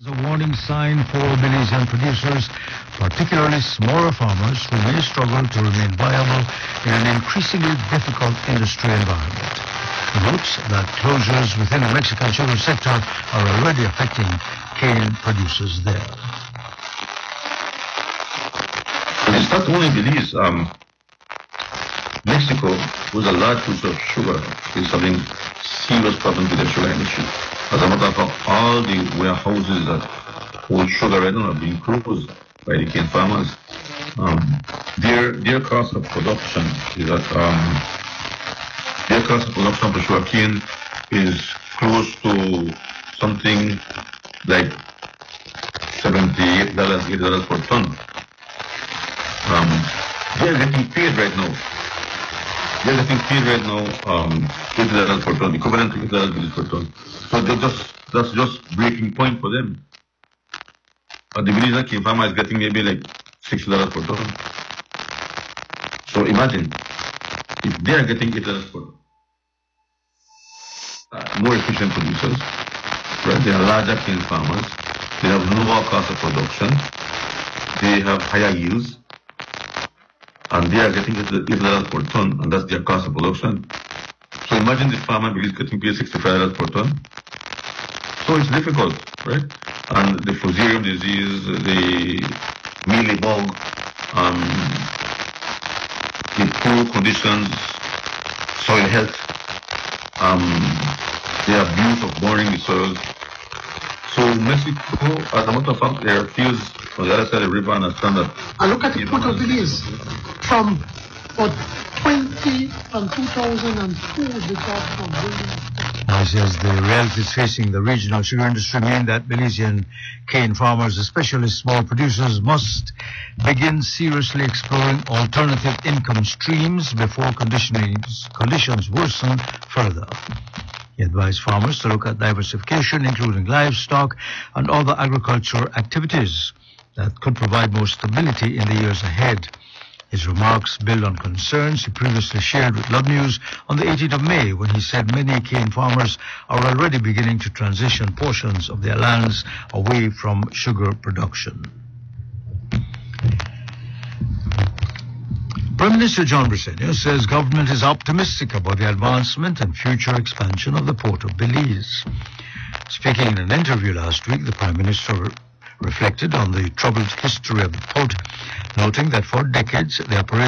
A warning sign for Belizean producers, particularly smaller farmers who may struggle to remain viable in an increasingly difficult industry environment. He notes that closures within the Mexican sugar sector are already affecting cane producers there. It's not only Belize. Mexico, who's a large producer of sugar, is having serious problems with the sugar industry. As a matter of fact, all the warehouses that hold sugar right now are being closed by the cane farmers. Their cost of production is that their cost of production for sugar cane is close to something like $78, $80 per ton. They're getting paid right now. They're getting paid right now $80 per ton, equivalent to $80 per ton. So that's just breaking point for them. The Belizean cane farmer is getting maybe like $60 per ton. So imagine if they are getting $8 per ton. More efficient producers, right? They are larger cane farmers. They have lower cost of production. They have higher yields. And they are getting $8 per ton, and that's their cost of production. So imagine this farmer is getting paid $65 per ton. So it's difficult, right? And the fusarium disease, the mealybug, the poor conditions, soil health, the abuse of boring the soil. So Mexico, as a matter of fact, there are fields on the other side of the river and understand that. I look at the port of Belize from 20 and 2002, they talk from building. Now, he says the realities facing the regional sugar industry mean that Belizean cane farmers, especially small producers, must begin seriously exploring alternative income streams before conditions worsen further. He advised farmers to look at diversification, including livestock and other agricultural activities that could provide more stability in the years ahead. His remarks build on concerns he previously shared with Love News on the 18th of May when he said many cane farmers are already beginning to transition portions of their lands away from sugar production. Prime Minister John Briceño says government is optimistic about the advancement and future expansion of the port of Belize. Speaking in an interview last week, the Prime Minister reflected on the troubled history of the port, noting that for decades the operation